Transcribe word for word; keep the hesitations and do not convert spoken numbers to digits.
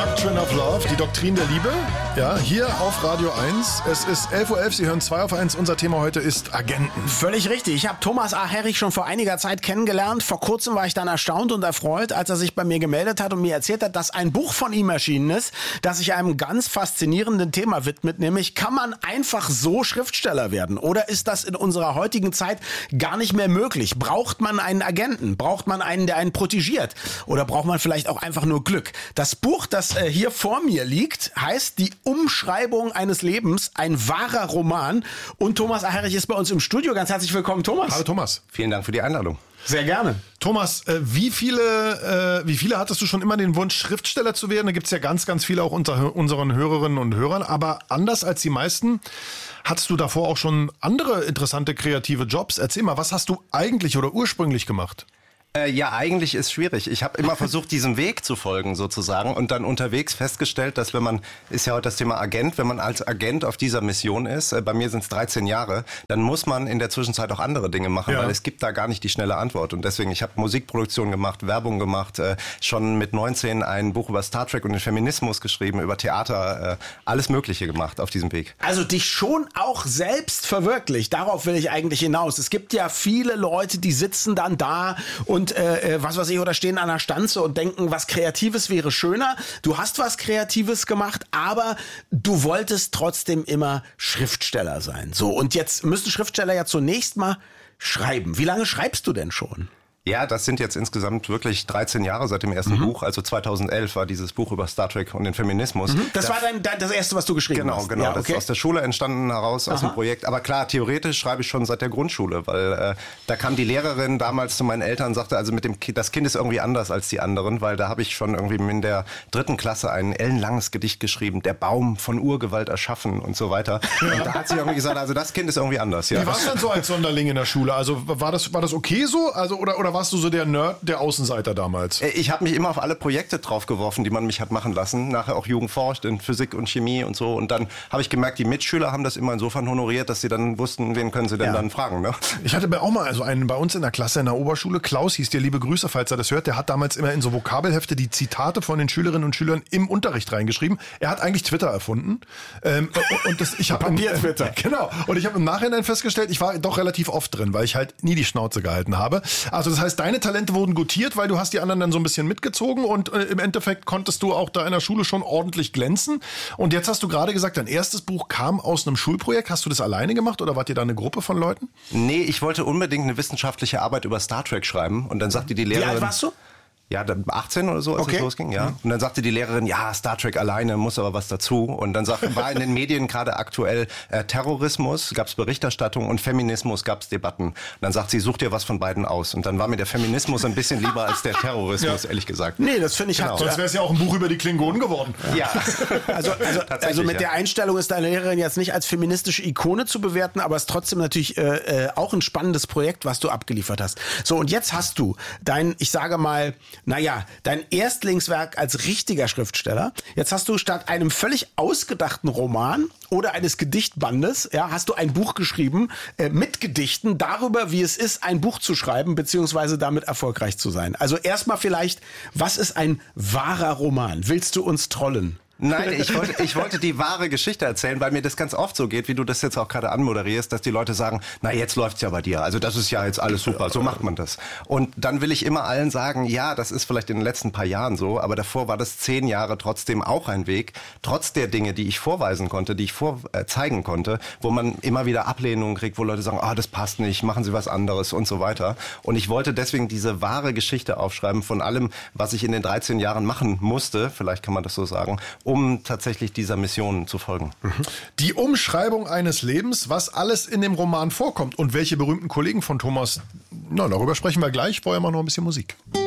Doctrine of Love, die Doktrin der Liebe. Ja, hier auf Radio eins. Es ist elf Uhr elf, Sie hören zwei auf eins. Unser Thema heute ist Agenten. Völlig richtig. Ich habe Thomas A. Herrich schon vor einiger Zeit kennengelernt. Vor kurzem war ich dann erstaunt und erfreut, als er sich bei mir gemeldet hat und mir erzählt hat, dass ein Buch von ihm erschienen ist, das sich einem ganz faszinierenden Thema widmet, nämlich kann man einfach so Schriftsteller werden? Oder ist das in unserer heutigen Zeit gar nicht mehr möglich? Braucht man einen Agenten? Braucht man einen, der einen protegiert? Oder braucht man vielleicht auch einfach nur Glück? Das Buch, das äh, hier vor mir liegt, heißt Die Umschreibung eines Lebens, ein wahrer Roman. Und Thomas A. Herrich ist bei uns im Studio. Ganz herzlich willkommen, Thomas. Hallo Thomas. Vielen Dank für die Einladung. Sehr gerne. Thomas, äh, wie viele äh, wie viele hattest du schon immer den Wunsch, Schriftsteller zu werden? Da gibt es ja ganz, ganz viele auch unter unseren Hörerinnen und Hörern. Aber anders als die meisten, hattest du davor auch schon andere interessante kreative Jobs? Erzähl mal, was hast du eigentlich oder ursprünglich gemacht? Äh, ja, eigentlich ist schwierig. Ich habe immer versucht, diesem Weg zu folgen sozusagen und dann unterwegs festgestellt, dass wenn man, ist ja heute das Thema Agent, wenn man als Agent auf dieser Mission ist, äh, bei mir sind es dreizehn Jahre, dann muss man in der Zwischenzeit auch andere Dinge machen, ja. Weil es gibt da gar nicht die schnelle Antwort. Und deswegen, ich habe Musikproduktion gemacht, Werbung gemacht, äh, schon mit neunzehn ein Buch über Star Trek und den Feminismus geschrieben, über Theater, äh, alles Mögliche gemacht auf diesem Weg. Also dich schon auch selbst verwirklicht, darauf will ich eigentlich hinaus. Es gibt ja viele Leute, die sitzen dann da und Und äh, was weiß ich, oder stehen an der Stanze und denken, was Kreatives wäre schöner. Du hast was Kreatives gemacht, aber du wolltest trotzdem immer Schriftsteller sein. So, und jetzt müssen Schriftsteller ja zunächst mal schreiben. Wie lange schreibst du denn schon? Ja, das sind jetzt insgesamt wirklich dreizehn Jahre seit dem ersten mhm. Buch. Also zweitausendelf war dieses Buch über Star Trek und den Feminismus. Mhm. Das da, war dein, dein, das erste, was du geschrieben genau, hast? Genau, genau. Ja, okay. Das ist aus der Schule entstanden heraus, aus Aha. dem Projekt. Aber klar, theoretisch schreibe ich schon seit der Grundschule, weil äh, da kam die Lehrerin damals zu meinen Eltern und sagte, also mit dem Kind, das Kind ist irgendwie anders als die anderen, weil da habe ich schon irgendwie in der dritten Klasse ein ellenlanges Gedicht geschrieben, der Baum von Urgewalt erschaffen und so weiter. Und da hat sie irgendwie gesagt, also das Kind ist irgendwie anders. Ja. Wie warst du denn so als Sonderling in der Schule? Also war das, war das okay so? Also, oder, oder warst du so der Nerd, der Außenseiter damals? Ich habe mich immer auf alle Projekte draufgeworfen, die man mich hat machen lassen. Nachher auch Jugend forscht in Physik und Chemie und so. Und dann habe ich gemerkt, die Mitschüler haben das immer insofern honoriert, dass sie dann wussten, wen können sie denn ja. dann fragen. Ne? Ich hatte auch mal also einen bei uns in der Klasse in der Oberschule, Klaus hieß der, liebe Grüße, falls er das hört, der hat damals immer in so Vokabelhefte die Zitate von den Schülerinnen und Schülern im Unterricht reingeschrieben. Er hat eigentlich Twitter erfunden. Ähm, und das, ich habe Papier-Twitter. Äh, genau. Und ich habe im Nachhinein festgestellt, ich war doch relativ oft drin, weil ich halt nie die Schnauze gehalten habe. Also das heißt, deine Talente wurden gutiert, weil du hast die anderen dann so ein bisschen mitgezogen und äh, im Endeffekt konntest du auch da in der Schule schon ordentlich glänzen. Und jetzt hast du gerade gesagt, dein erstes Buch kam aus einem Schulprojekt. Hast du das alleine gemacht oder wart ihr da eine Gruppe von Leuten? Nee, ich wollte unbedingt eine wissenschaftliche Arbeit über Star Trek schreiben und dann sagte die Lehrerin... Wie alt warst du? Ja, dann achtzehn oder so, als okay. es losging, ja. Und dann sagte die Lehrerin, ja, Star Trek alleine, muss aber was dazu. Und dann sagt, war in den Medien gerade aktuell äh, Terrorismus, gab es Berichterstattung und Feminismus, gab es Debatten. Und dann sagt sie, such dir was von beiden aus. Und dann war mir der Feminismus ein bisschen lieber als der Terrorismus, ja. ehrlich gesagt. Nee, das finde ich genau. halt... Sonst wäre es ja auch ein Buch über die Klingonen geworden. Ja. Also, also, also mit ja. der Einstellung ist deine Lehrerin jetzt nicht als feministische Ikone zu bewerten, aber es ist trotzdem natürlich äh, auch ein spannendes Projekt, was du abgeliefert hast. So, und jetzt hast du dein, ich sage mal, naja, dein Erstlingswerk als richtiger Schriftsteller. Jetzt hast du statt einem völlig ausgedachten Roman oder eines Gedichtbandes, ja, hast du ein Buch geschrieben äh, mit Gedichten darüber, wie es ist, ein Buch zu schreiben, beziehungsweise damit erfolgreich zu sein. Also erstmal vielleicht, was ist ein wahrer Roman? Willst du uns trollen? Nein, ich wollte, ich wollte die wahre Geschichte erzählen, weil mir das ganz oft so geht, wie du das jetzt auch gerade anmoderierst, dass die Leute sagen, na jetzt läuft's ja bei dir, also das ist ja jetzt alles super, so macht man das. Und dann will ich immer allen sagen, ja, das ist vielleicht in den letzten paar Jahren so, aber davor war das zehn Jahre trotzdem auch ein Weg, trotz der Dinge, die ich vorweisen konnte, die ich vorzeigen äh, konnte, wo man immer wieder Ablehnungen kriegt, wo Leute sagen, ah, das passt nicht, machen Sie was anderes und so weiter. Und ich wollte deswegen diese wahre Geschichte aufschreiben von allem, was ich in den dreizehn Jahren machen musste, vielleicht kann man das so sagen, um tatsächlich dieser Mission zu folgen. Die Umschreibung eines Lebens, was alles in dem Roman vorkommt und welche berühmten Kollegen von Thomas, na, darüber sprechen wir gleich, vorher mal noch ein bisschen Musik.